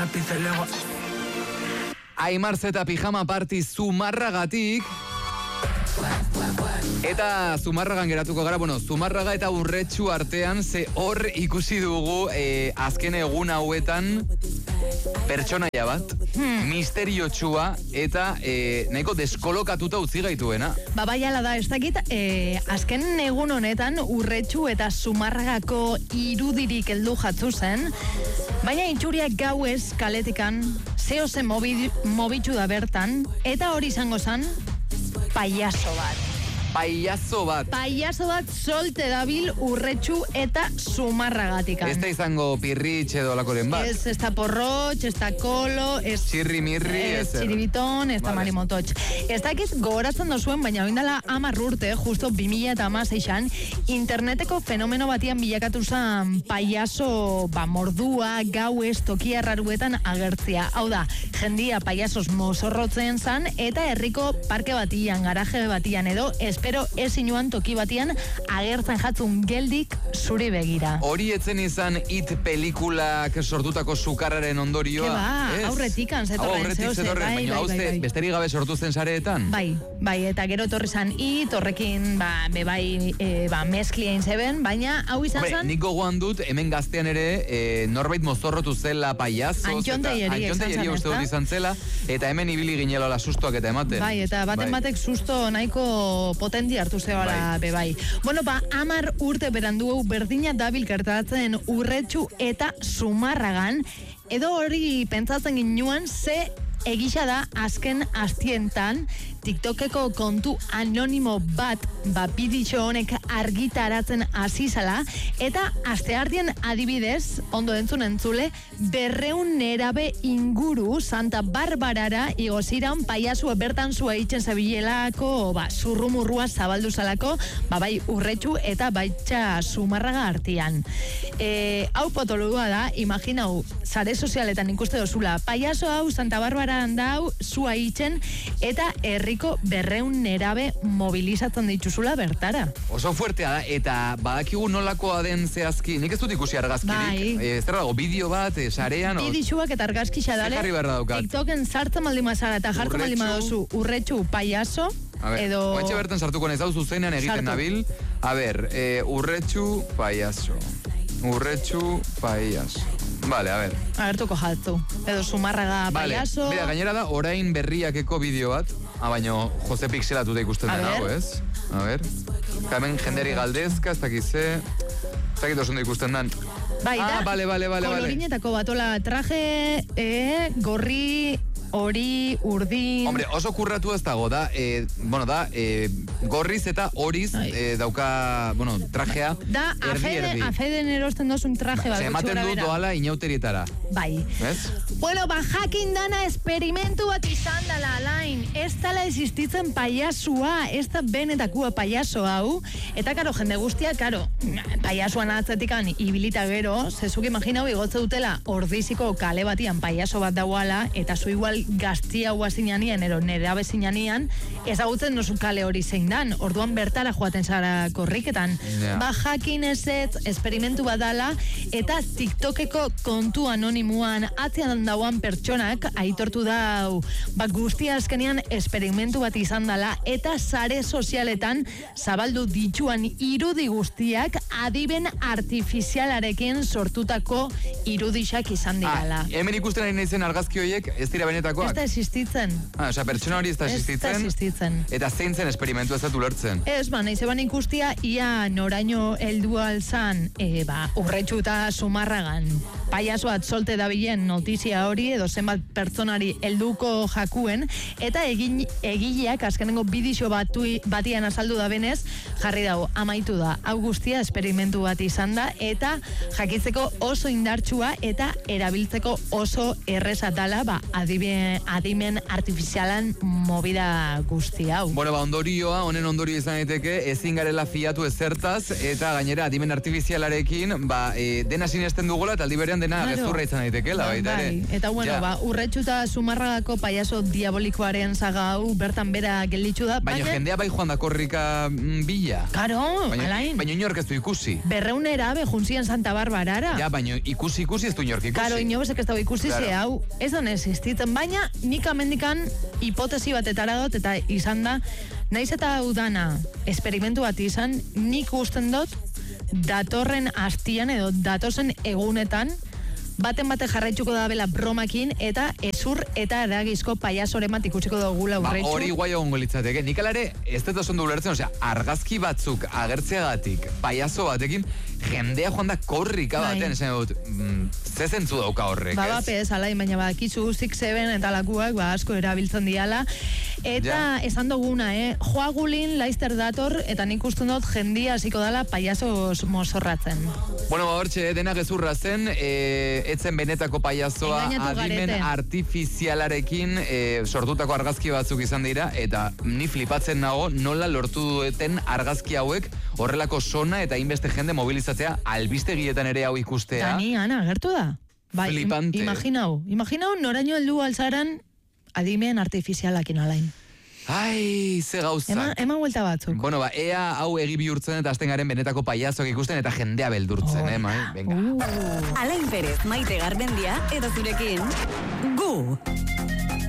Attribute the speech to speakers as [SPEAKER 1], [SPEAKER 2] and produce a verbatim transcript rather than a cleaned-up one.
[SPEAKER 1] repite luego.
[SPEAKER 2] Aimar Zeta pijama party Zumarragatik. Eta Zumarragan geratuko gara, bueno, Zumarraga eta Urretxu artean, ze hor ikusi dugu eh, azken egun hauetan pertsonaia bat, hmm. misteriotsua eta eh, nahiko deskolokatuta utzi gaituena.
[SPEAKER 3] Ba, bai ala da, ez dakit, eh, azken egun honetan Urretxu eta Zumarragako irudirik heldu jatzu zen, baina itxuriak gauez kaletikan, zeo zen mobitxu da bertan, eta hori izango zen, payaso bat.
[SPEAKER 2] Paiazo bat.
[SPEAKER 3] Paiazo bat solte dabil Urretxu eta Zumarragatikan.
[SPEAKER 2] Ez da izango pirritx edo lakoren bat.
[SPEAKER 3] Ez, ez da porrotx, ez da kolo, ez...
[SPEAKER 2] Txirri mirri,
[SPEAKER 3] ez... Txiribitón, ez da vale. Marimototx. Ez dakiz gogoratzen dozuen, baina oindala hamar urte, justo bi mila eta hamaseian, interneteko fenomeno batian bilakatu zen paiazo, ba, mordua, gauez, tokia raruetan agertzia. Hau da, jendia paiazos mozorrotzen zan, eta herriko parke batian, garaje batian edo, espero ez inuan toki batian agertzen jatzun geldik zuri begira.
[SPEAKER 2] Hori etzen izan It pelikulak sortutako sukarraren ondorioa.
[SPEAKER 3] Ke ba, aurretikan zetorren.
[SPEAKER 2] Aurretik zetorren, baina hauze besterik gabe sortu zen sareetan.
[SPEAKER 3] Bai, bai, eta gero torri zan It, horrekin, ba, bebai, e, ba, mezklien zeben, baina hau izan zan...
[SPEAKER 2] Nik gogoan dut, hemen gaztean ere, e, norbait mozorrotu zela paiazoz.
[SPEAKER 3] Antxonteieri
[SPEAKER 2] uste dut izan zela, eta hemen ibili ginelo la sustoak eta ematen.
[SPEAKER 3] Bai, eta baten bai. Batek susto nahiko potendi hartu zebala bai. Bebai. Bueno, ba, amar urte berandu berdina dabil gertatzen Urretxu eta Zumarragan, edo hori pentsatzen ginuan ze egisa da azken astientan TikTokeko kontu anonimo bat ba bidixo honek argitaratzen hasi zala eta asteartean adibidez ondo entzun entzule berreun nerabe inguru Santa Barbarara igo ziran paiazua bertan zua itzen zabilelako ba zurrumurrua zabaldu zalako ba bai Urretxu eta baitxa Zumarraga artean. E, hau potolua da, imaginau sare sozialetan ikuste dozula paiazo hau Santa Barbara handau zua itzen eta herri berreun nerabe mobilizatzen dituzula bertara.
[SPEAKER 2] Oso fuertea da, eta badakigu nolakoa den zehazki, nik ez dut ikusi argazkirik.
[SPEAKER 3] Bai.
[SPEAKER 2] E, ez dago, bideo bat, e, sarean...
[SPEAKER 3] Bidixuak eta argazkixa dale.
[SPEAKER 2] Zekarri behar daukat.
[SPEAKER 3] TikToken sartzen maldi mazara eta jartzen maldi madozu Urretxu paiazo.
[SPEAKER 2] A ber,
[SPEAKER 3] edo...
[SPEAKER 2] oantxe bertan sartuko ez hau zuzenean egiten
[SPEAKER 3] Sartu.
[SPEAKER 2] nabil. A ber, e, Urretxu paiazo. Urretxu paiazo. Vale, a ver.
[SPEAKER 3] Agertuko jatzu. Edo Zumarraga paiazo.
[SPEAKER 2] Vale, bera, gainera da, orain berriakeko bideo bat. Ah, baino, Jose pixelatuta ikusten den hau, ez? A ver. Kamen jenderi galdezka, ez dakize... Ez dakit oso ikusten den.
[SPEAKER 3] Bai, da.
[SPEAKER 2] Ah, vale, vale, vale.
[SPEAKER 3] Kolorinetako batola traje, eh, gorri... hori, urdin...
[SPEAKER 2] Hombre, oso kurratu ez dago, da, e, bueno, da, e, gorriz eta horiz e, dauka, bueno, trajea,
[SPEAKER 3] da,
[SPEAKER 2] erdi, erdi.
[SPEAKER 3] Da, afeden erosten dozun traje bat.
[SPEAKER 2] Se ematen du doala inauterietara.
[SPEAKER 3] Bai.
[SPEAKER 2] Ez?
[SPEAKER 3] Bueno, ba, jakin dana esperimentu bat izan dala, Alain. Ez dala existitzen paiasua, ez da benetakua paiaso hau. Eta, karo, jende guztia, karo, paiasuan atzetikan ibilita gero, zezuk imaginau igotze dutela ordiziko kale batian paiaso bat dauala, eta zu igual gaztia hua zinanian, ero nere abezinanian, ezagutzen nozu kale hori zein dan, orduan bertara joaten zara korriketan. Yeah. Ba, jakin ezet, esperimentu bat dala, eta TikTokeko kontu anonimuan atzean dauan pertsonak aitortu dau, ba, guztia azkenean esperimentu bat izan dala, eta sare sozialetan zabaldu dituan irudi guztiak adiben artifizialarekin sortutako irudixak izan dirala.
[SPEAKER 2] Ah, hemen ikusten ari naizen argazki horiek, ez dira benetakoak?
[SPEAKER 3] Ez da existitzen.
[SPEAKER 2] Ah, osea, pertsona hori ez da existitzen.
[SPEAKER 3] Ez da existitzen.
[SPEAKER 2] Eta zein zen esperimentu ez da ulertzen.
[SPEAKER 3] Ez, ba, nahi zeban ikustia, ia noraino heldu alzan, e, ba, Urretxu eta Zumarragan, paiazo bat solte dabilen notizia hori, edo zenbat pertsonari helduko jakuen, eta egin, egileak azkenengo bidixo batu, batian azaldu da benez, jarri dago, amaitu da, hau guztia esperimentu bat izan da, eta jakitzeko oso indartsua, eta erabiltzeko oso errezatala, ba, adiben adimen artifizialan movida guzti hau.
[SPEAKER 2] Bueno, ba, ondorioa, honen ondorio izan daiteke, ezin garela fiatu ezertaz, eta gainera adimen artifizialarekin, ba, e, dena sinesten dugola, eta aldi berean batean dena
[SPEAKER 3] Claro.
[SPEAKER 2] gezurra izan daitekela, baita ere.
[SPEAKER 3] Bai, eta bueno,
[SPEAKER 2] Ja.
[SPEAKER 3] ba, Urretxu eta Zumarragako payaso diabolikoaren saga hau bertan bera gelditzu da.
[SPEAKER 2] Baina jendea bai joan da korrika mm, bila.
[SPEAKER 3] Karo,
[SPEAKER 2] Baina,
[SPEAKER 3] alain.
[SPEAKER 2] baina inork ez du ikusi.
[SPEAKER 3] Berreunera bejuntzian Santa Barbarara.
[SPEAKER 2] Ja, baina ikusi ikusi ez du inork ikusi.
[SPEAKER 3] Karo, inobezek ez dago ikusi,
[SPEAKER 2] Claro.
[SPEAKER 3] ze hau ez da existitzen, baina nik amendikan hipotesi batetara dut, eta izan da, naiz eta hau dana esperimentu bat izan, nik usten dut datorren astian edo datozen egunetan, baten bate jarraitzuko da bela bromakin, eta ezur eta eragizko payasoren bat ikusiko dugula
[SPEAKER 2] Ba,
[SPEAKER 3] Urretxu.
[SPEAKER 2] hori guai egongo litzateke. Nik alare, ez dut oso ondo ulertzen, osea, argazki batzuk agertzeagatik, payaso batekin, jendea joan da korrika
[SPEAKER 3] Bai.
[SPEAKER 2] baten, esan dut, mm, ze zentzu dauka horrek,
[SPEAKER 3] Ba,
[SPEAKER 2] ez?
[SPEAKER 3] bape ez, alain, baina badakizu Six Seven eta lakuak, ba, asko erabiltzen diala. Eta
[SPEAKER 2] Ja.
[SPEAKER 3] esan duguna, eh? Joagulin, laizter dator, eta nik usten dut jendia hasiko dala payasos mozorratzen.
[SPEAKER 2] Bueno, ba, hortxe, dena gezurra zen, e, etzen benetako payasoa,
[SPEAKER 3] Engainatu
[SPEAKER 2] adimen
[SPEAKER 3] garete.
[SPEAKER 2] artifizialarekin e, sortutako argazki batzuk izan dira, eta ni flipatzen nago nola lortu dueten argazki hauek horrelako sona eta inbeste jende mobilizatzea albistegietan ere hau ikustea.
[SPEAKER 3] Dani, Ana, gertu da? Bai, im-
[SPEAKER 2] Flipante.
[SPEAKER 3] imaginau, imaginau noraino heldu alzaran adimen artifizialakin alain.
[SPEAKER 2] Ai, ze gauzak.
[SPEAKER 3] Eman, eman vuelta batzuk.
[SPEAKER 2] Bueno, ba, ea hau egi bihurtzen eta azten garen benetako payasoak ikusten eta jendea beldurtzen,
[SPEAKER 3] Oh.
[SPEAKER 2] eh, mai? Venga.
[SPEAKER 3] Uh.
[SPEAKER 1] Alain Perez, Maite Garmendia, eta zurekin, gu.